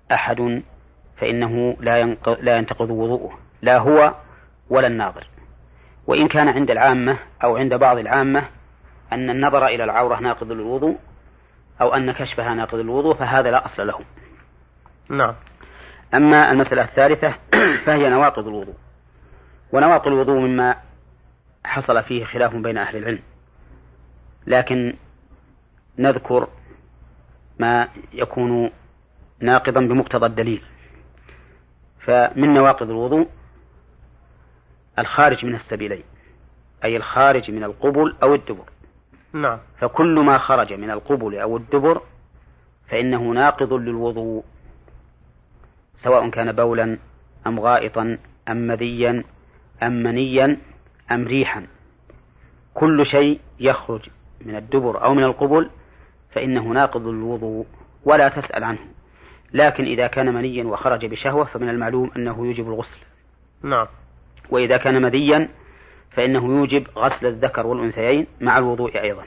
أحد فإنه لا ينتقض وضوءه، لا هو ولا الناظر. وإن كان عند العامة أو عند بعض العامة أن النظر إلى العورة ناقض للوضوء أو أن كشفها ناقض للوضوء، فهذا لا أصل له. نعم. أما المسألة الثالثة فهي نواقض الوضوء. ونواقض الوضوء مما حصل فيه خلاف بين أهل العلم، لكن نذكر ما يكون ناقضا بمقتضى الدليل. فمن نواقض الوضوء الخارج من السبيلين، أي الخارج من القبل أو الدبر. نعم. فكل ما خرج من القبل أو الدبر فإنه ناقض للوضوء، سواء كان بولا أم غائطا أم مذيا أم منيا أم ريحا. كل شيء يخرج من الدبر أو من القبل فإنه ناقض للوضوء ولا تسأل عنه. لكن إذا كان منيا وخرج بشهوة فمن المعلوم أنه يوجب الغسل. نعم. وإذا كان مذيا فإنه يوجب غسل الذكر والأنثيين مع الوضوء أيضا.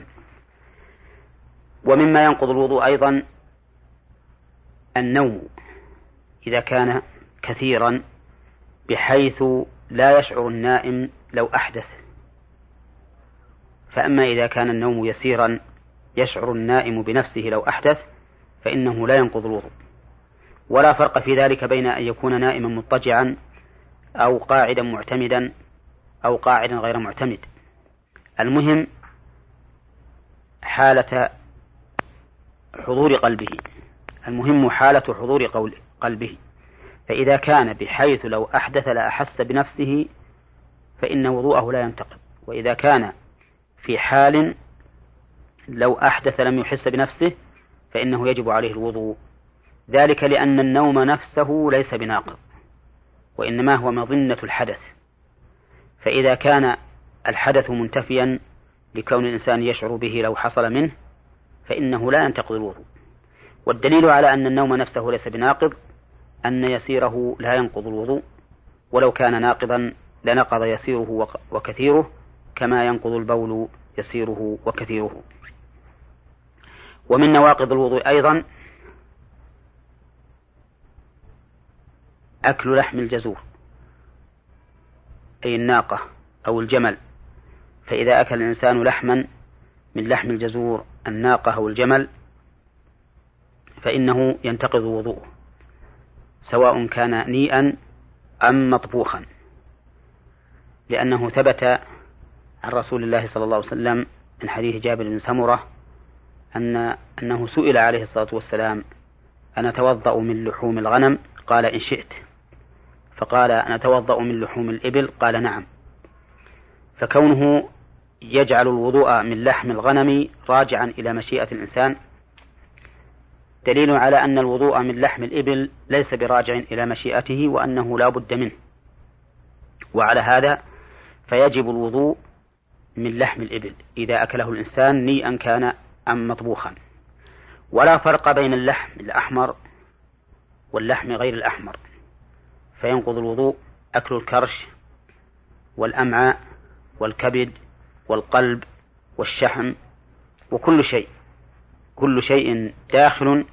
ومما ينقض الوضوء أيضا النوم إذا كان كثيرا بحيث لا يشعر النائم لو أحدث. فأما إذا كان النوم يسيرا يشعر النائم بنفسه لو أحدث فإنه لا ينقض الوضوء. ولا فرق في ذلك بين أن يكون نائما مضطجعا أو قاعدا معتمدا أو قاعدا غير معتمد. المهم حالة حضور قلبه، المهم حالة حضور قلبه. فإذا كان بحيث لو أحدث لا أحس بنفسه فإن وضوءه لا ينتقض. وإذا كان في حال لو أحدث لم يحس بنفسه فإنه يجب عليه الوضوء. ذلك لأن النوم نفسه ليس بناقض، وإنما هو مظنة الحدث. فإذا كان الحدث منتفيا لكون الإنسان يشعر به لو حصل منه فإنه لا ينتقض الوضوء. والدليل على أن النوم نفسه ليس بناقض أن يسيره لا ينقض الوضوء، ولو كان ناقضا لنقض يسيره وكثيره كما ينقض البول يسيره وكثيره. ومن نواقض الوضوء أيضا أكل لحم الجزور أي الناقة أو الجمل. فإذا أكل الإنسان لحما من لحم الجزور الناقة أو الجمل فإنه ينتقض وضوءه، سواء كان نيئا أم مطبوخا، لأنه ثبت عن رسول الله صلى الله عليه وسلم من حديث جابر بن سمرة أنه سئل عليه الصلاة والسلام: أنا أتوضأ من لحوم الغنم؟ قال: إن شئت. فقال: أنا أتوضأ من لحوم الإبل؟ قال: نعم. فكونه يجعل الوضوء من لحم الغنم راجعا إلى مشيئة الإنسان دليل على أن الوضوء من لحم الإبل ليس براجع إلى مشيئته وأنه لا بد منه. وعلى هذا فيجب الوضوء من لحم الإبل إذا أكله الإنسان نيئا كان أم مطبوخا. ولا فرق بين اللحم الأحمر واللحم غير الأحمر، فينقض الوضوء أكل الكرش والأمعاء والكبد والقلب والشحم وكل شيء، كل شيء داخل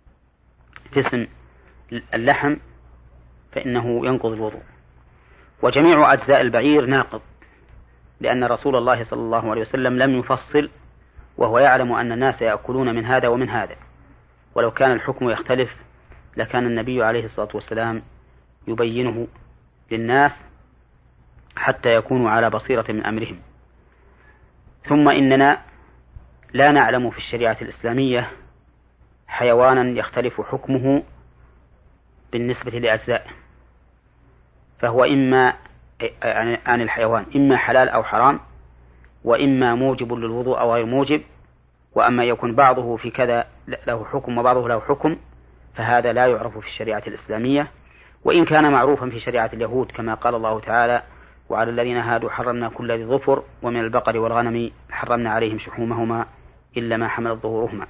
في اسم اللحم فإنه ينقض الوضوء. وجميع أجزاء البعير ناقض، لأن رسول الله صلى الله عليه وسلم لم يفصل، وهو يعلم أن الناس يأكلون من هذا ومن هذا، ولو كان الحكم يختلف لكان النبي عليه الصلاة والسلام يبينه للناس حتى يكونوا على بصيرة من أمرهم. ثم إننا لا نعلم في الشريعة الإسلامية حيوانا يختلف حكمه بالنسبة لأجزائه، فهو إما عن الحيوان إما حلال أو حرام، وإما موجب للوضوء أو غير موجب. وأما يكون بعضه في كذا له حكم وبعضه له حكم فهذا لا يعرف في الشريعة الإسلامية، وإن كان معروفا في شريعة اليهود كما قال الله تعالى: وعلى الذين هادوا حرمنا كل ذي ظفر ومن البقر والغنم حرمنا عليهم شحومهما إلا ما حملت ظهورهما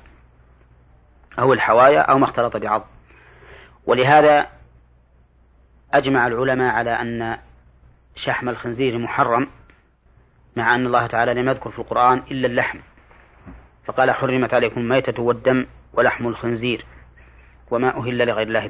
أو الحوايا أو ما اختلط بعض. ولهذا أجمع العلماء على أن شحم الخنزير محرم، مع أن الله تعالى لم يذكر في القرآن إلا اللحم، فقال: حرمت عليكم الميتة والدم ولحم الخنزير وما أهل لغير الله